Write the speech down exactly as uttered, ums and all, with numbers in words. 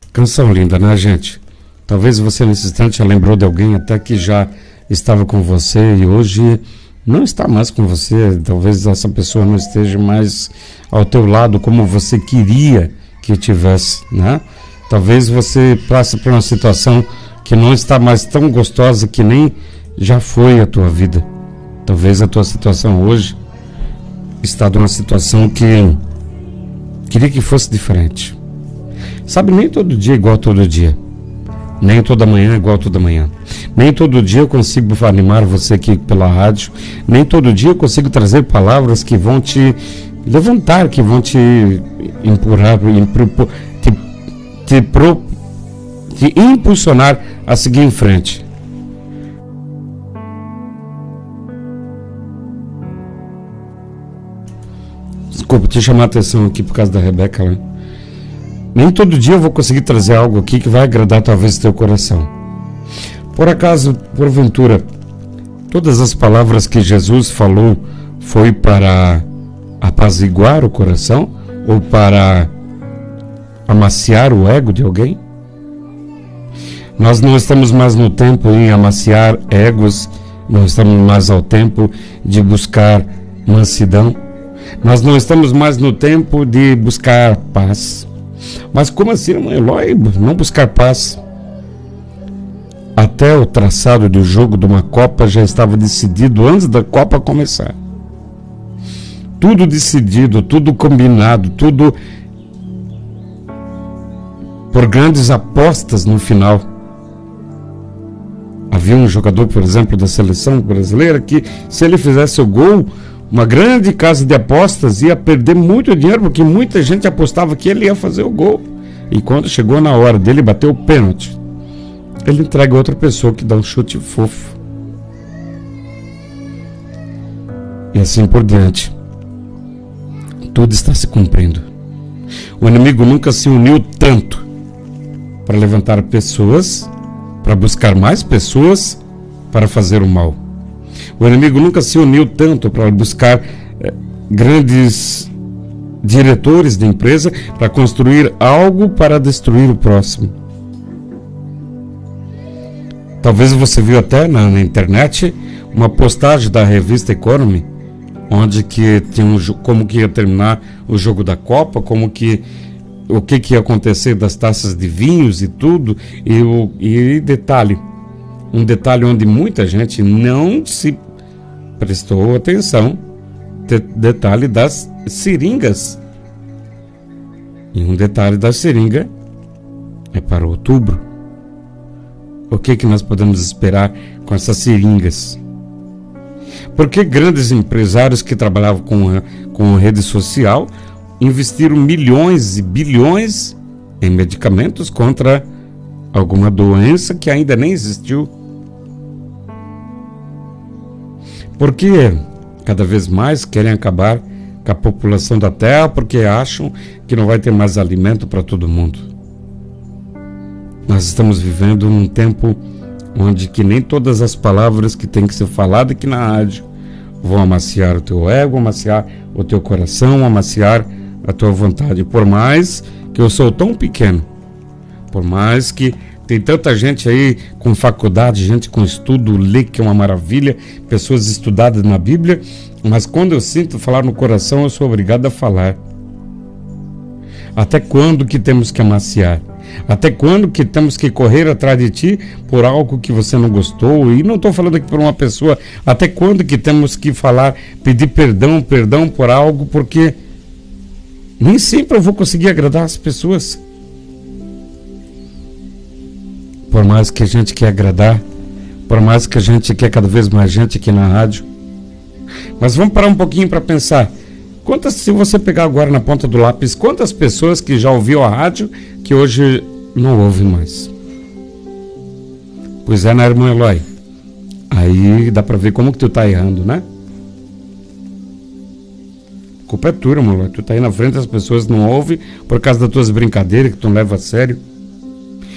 Canção linda, né, gente? Talvez você nesse instante já lembrou de alguém até que já estava com você e hoje não está mais com você. Talvez essa pessoa não esteja mais ao teu lado como você queria que tivesse, né? Talvez você passe por uma situação que não está mais tão gostosa que nem já foi a tua vida. Talvez a tua situação hoje está numa situação que queria que fosse diferente. Sabe, nem todo dia é igual todo dia. Nem toda manhã é igual toda manhã. Nem todo dia eu consigo animar você aqui pela rádio. Nem todo dia eu consigo trazer palavras que vão te levantar, que vão te empurrar, te, te, pro, te impulsionar a seguir em frente. Desculpa, te chamar a atenção aqui por causa da Rebeca, né? Nem todo dia eu vou conseguir trazer algo aqui que vai agradar talvez teu coração. Por acaso, porventura, todas as palavras que Jesus falou foi para apaziguar o coração ou para amaciar o ego de alguém? Nós não estamos mais no tempo em amaciar egos, não estamos mais ao tempo de buscar mansidão, nós não estamos mais no tempo de buscar paz. Mas como assim, irmão Eloy, não buscar paz? Até o traçado do jogo de uma Copa já estava decidido antes da Copa começar. Tudo decidido, tudo combinado, tudo por grandes apostas no final. Havia um jogador, por exemplo, da seleção brasileira que, se ele fizesse o gol, uma grande casa de apostas ia perder muito dinheiro, porque muita gente apostava que ele ia fazer o gol. E quando chegou na hora dele bater o pênalti, ele entrega a outra pessoa que dá um chute fofo. E assim por diante. Tudo está se cumprindo. O inimigo nunca se uniu tanto para levantar pessoas, para buscar mais pessoas, para fazer o mal. O inimigo nunca se uniu tanto para buscar eh, grandes diretores de empresa para construir algo para destruir o próximo. Talvez você viu até na, na internet uma postagem da revista Economy, onde que tinha um, como que ia terminar o jogo da Copa, como que o que, que ia acontecer das taças de vinhos e tudo, e, o, e detalhe, um detalhe onde muita gente não se prestou atenção, de, detalhe das seringas. E um detalhe da seringa é para outubro. O que que nós podemos esperar com essas seringas? Porque grandes empresários que trabalhavam com, com rede social investiram milhões e bilhões em medicamentos contra alguma doença que ainda nem existiu. Porque cada vez mais querem acabar com a população da Terra, porque acham que não vai ter mais alimento para todo mundo. Nós estamos vivendo num tempo onde que nem todas as palavras que tem que ser faladas aqui na rádio vão amaciar o teu ego, amaciar o teu coração, amaciar a tua vontade. Por mais que eu sou tão pequeno, por mais que tem tanta gente aí com faculdade, gente com estudo, lê que é uma maravilha, pessoas estudadas na Bíblia, mas quando eu sinto falar no coração, eu sou obrigado a falar. Até quando que temos que amaciar? Até quando que temos que correr atrás de ti por algo que você não gostou? E não estou falando aqui por uma pessoa. Até quando que temos que falar, pedir perdão, perdão por algo, porque nem sempre eu vou conseguir agradar as pessoas. Por mais que a gente quer agradar, por mais que a gente quer cada vez mais gente aqui na rádio. Mas vamos parar um pouquinho para pensar. Quantas, se você pegar agora na ponta do lápis, quantas pessoas que já ouviu a rádio que hoje não ouvem mais? Pois é, né, irmão Eloy? Aí dá para ver como que tu tá errando, né? A culpa é tua, irmão Eloy. Tu tá aí na frente, as pessoas não ouvem por causa das tuas brincadeiras que tu não leva a sério.